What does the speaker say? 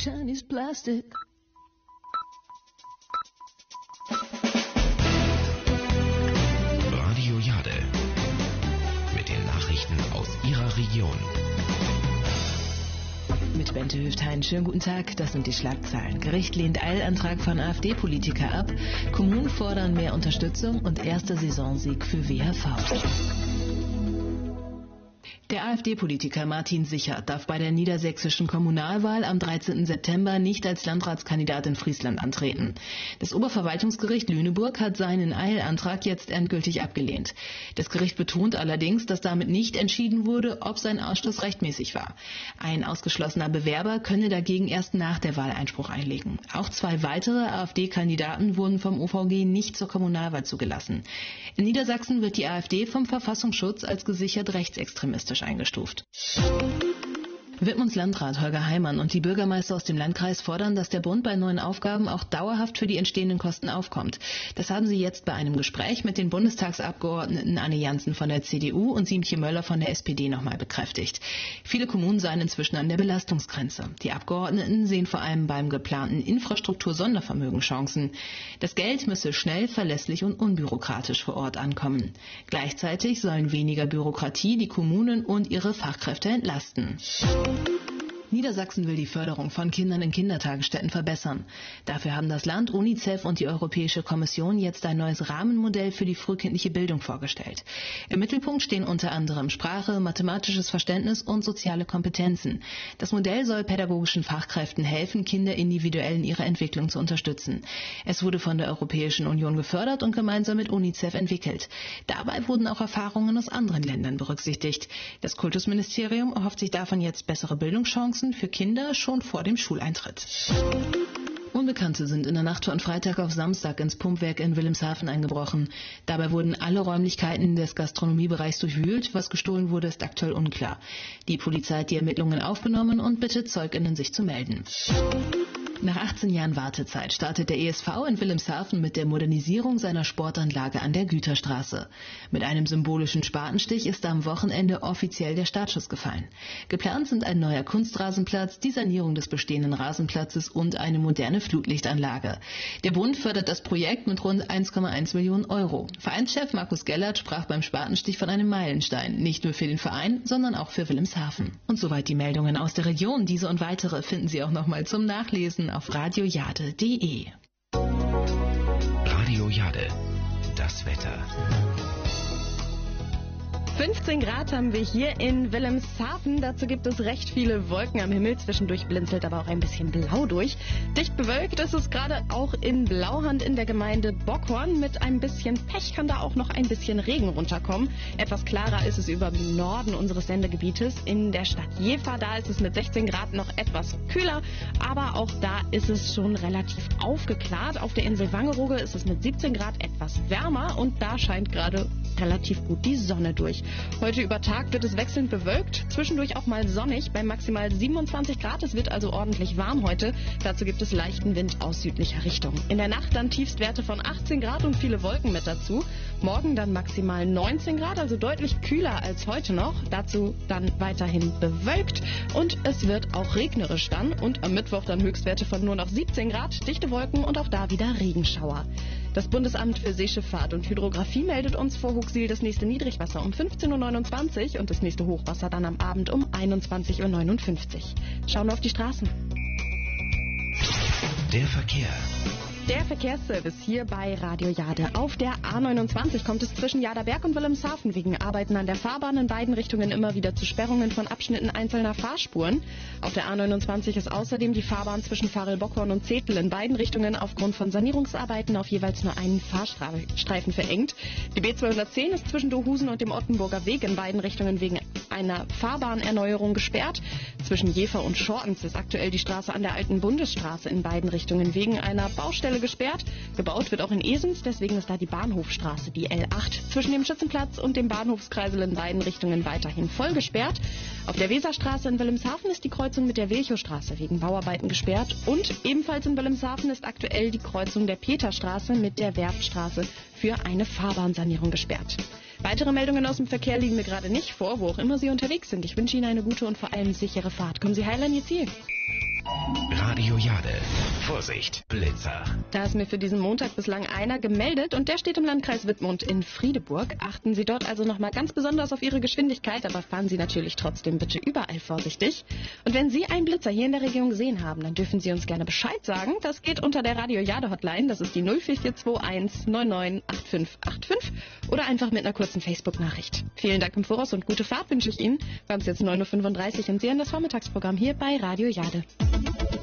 Chinese plastic. Radio Jade. Mit den Nachrichten aus Ihrer Region. Mit Bente Hüfthain, schönen guten Tag, das sind die Schlagzeilen. Gericht lehnt Eilantrag von AfD-Politiker ab, Kommunen fordern mehr Unterstützung und erster Saisonsieg für WHV. Der AfD-Politiker Martin Sichert darf bei der niedersächsischen Kommunalwahl am 13. September nicht als Landratskandidat in Friesland antreten. Das Oberverwaltungsgericht Lüneburg hat seinen Eilantrag jetzt endgültig abgelehnt. Das Gericht betont allerdings, dass damit nicht entschieden wurde, ob sein Ausschluss rechtmäßig war. Ein ausgeschlossener Bewerber könne dagegen erst nach der Wahl Einspruch einlegen. Auch 2 weitere AfD-Kandidaten wurden vom OVG nicht zur Kommunalwahl zugelassen. In Niedersachsen wird die AfD vom Verfassungsschutz als gesichert rechtsextremistisch eingestuft. Wittmunds Landrat Holger Heimann und die Bürgermeister aus dem Landkreis fordern, dass der Bund bei neuen Aufgaben auch dauerhaft für die entstehenden Kosten aufkommt. Das haben sie jetzt bei einem Gespräch mit den Bundestagsabgeordneten Anne Jansen von der CDU und Siemtje Möller von der SPD nochmal bekräftigt. Viele Kommunen seien inzwischen an der Belastungsgrenze. Die Abgeordneten sehen vor allem beim geplanten Infrastruktur-Sondervermögen Chancen. Das Geld müsse schnell, verlässlich und unbürokratisch vor Ort ankommen. Gleichzeitig sollen weniger Bürokratie die Kommunen und ihre Fachkräfte entlasten. Niedersachsen will die Förderung von Kindern in Kindertagesstätten verbessern. Dafür haben das Land, UNICEF und die Europäische Kommission jetzt ein neues Rahmenmodell für die frühkindliche Bildung vorgestellt. Im Mittelpunkt stehen unter anderem Sprache, mathematisches Verständnis und soziale Kompetenzen. Das Modell soll pädagogischen Fachkräften helfen, Kinder individuell in ihrer Entwicklung zu unterstützen. Es wurde von der Europäischen Union gefördert und gemeinsam mit UNICEF entwickelt. Dabei wurden auch Erfahrungen aus anderen Ländern berücksichtigt. Das Kultusministerium erhofft sich davon jetzt bessere Bildungschancen für Kinder schon vor dem Schuleintritt. Unbekannte sind in der Nacht von Freitag auf Samstag ins Pumpwerk in Wilhelmshaven eingebrochen. Dabei wurden alle Räumlichkeiten des Gastronomiebereichs durchwühlt. Was gestohlen wurde, ist aktuell unklar. Die Polizei hat die Ermittlungen aufgenommen und bittet ZeugInnen, sich zu melden. Nach 18 Jahren Wartezeit startet der ESV in Wilhelmshaven mit der Modernisierung seiner Sportanlage an der Güterstraße. Mit einem symbolischen Spatenstich ist am Wochenende offiziell der Startschuss gefallen. Geplant sind ein neuer Kunstrasenplatz, die Sanierung des bestehenden Rasenplatzes und eine moderne Flutlichtanlage. Der Bund fördert das Projekt mit rund 1,1 Millionen Euro. Vereinschef Markus Gellert sprach beim Spatenstich von einem Meilenstein, nicht nur für den Verein, sondern auch für Wilhelmshaven. Und soweit die Meldungen aus der Region. Diese und weitere finden Sie auch nochmal zum Nachlesen auf radiojade.de. Radio Jade. Das Wetter. 15 Grad haben wir hier in Wilhelmshaven. Dazu gibt es recht viele Wolken am Himmel. Zwischendurch blinzelt aber auch ein bisschen blau durch. Dicht bewölkt ist es gerade auch in Blauhand in der Gemeinde Bockhorn. Mit ein bisschen Pech kann da auch noch ein bisschen Regen runterkommen. Etwas klarer ist es über den Norden unseres Sendegebietes. In der Stadt Jever, da ist es mit 16 Grad noch etwas kühler. Aber auch da ist es schon relativ aufgeklärt. Auf der Insel Wangerooge ist es mit 17 Grad etwas wärmer. Und da scheint gerade relativ gut die Sonne durch. Heute über Tag wird es wechselnd bewölkt, zwischendurch auch mal sonnig bei maximal 27 Grad. Es wird also ordentlich warm heute. Dazu gibt es leichten Wind aus südlicher Richtung. In der Nacht dann Tiefstwerte von 18 Grad und viele Wolken mit dazu. Morgen dann maximal 19 Grad, also deutlich kühler als heute noch. Dazu dann weiterhin bewölkt und es wird auch regnerisch dann. Und am Mittwoch dann Höchstwerte von nur noch 17 Grad, dichte Wolken und auch da wieder Regenschauer. Das Bundesamt für Seeschifffahrt und Hydrographie meldet uns vor Hooksiel das nächste Niedrigwasser um 15:29 Uhr und das nächste Hochwasser dann am Abend um 21:59 Uhr. Schauen wir auf die Straßen. Der Verkehr. Der Verkehrsservice hier bei Radio Jade. Auf der A29 kommt es zwischen Jaderberg und Wilhelmshaven wegen Arbeiten an der Fahrbahn in beiden Richtungen immer wieder zu Sperrungen von Abschnitten einzelner Fahrspuren. Auf der A29 ist außerdem die Fahrbahn zwischen Farel-Bockhorn und Zetel in beiden Richtungen aufgrund von Sanierungsarbeiten auf jeweils nur einen Fahrstreifen verengt. Die B210 ist zwischen Dohusen und dem Ottenburger Weg in beiden Richtungen wegen einer Fahrbahnerneuerung gesperrt. Zwischen Jever und Schortens ist aktuell die Straße an der alten Bundesstraße in beiden Richtungen wegen einer Baustelle gesperrt. Gebaut wird auch in Esens, deswegen ist da die Bahnhofstraße, die L8, zwischen dem Schützenplatz und dem Bahnhofskreisel in beiden Richtungen weiterhin voll gesperrt. Auf der Weserstraße in Wilhelmshaven ist die Kreuzung mit der Wilchowstraße wegen Bauarbeiten gesperrt und ebenfalls in Wilhelmshaven ist aktuell die Kreuzung der Peterstraße mit der Werftstraße für eine Fahrbahnsanierung gesperrt. Weitere Meldungen aus dem Verkehr liegen mir gerade nicht vor, wo auch immer Sie unterwegs sind. Ich wünsche Ihnen eine gute und vor allem sichere Fahrt. Kommen Sie heil an Ihr Ziel. Radio Jade. Vorsicht, Blitzer. Da ist mir für diesen Montag bislang einer gemeldet und der steht im Landkreis Wittmund in Friedeburg. Achten Sie dort also nochmal ganz besonders auf Ihre Geschwindigkeit, aber fahren Sie natürlich trotzdem bitte überall vorsichtig. Und wenn Sie einen Blitzer hier in der Region gesehen haben, dann dürfen Sie uns gerne Bescheid sagen. Das geht unter der Radio Jade Hotline, das ist die 04421 998585 oder einfach mit einer kurzen Facebook-Nachricht. Vielen Dank im Voraus und gute Fahrt wünsche ich Ihnen. Wir haben es jetzt 9.35 Uhr und Sie hören das Vormittagsprogramm hier bei Radio Jade.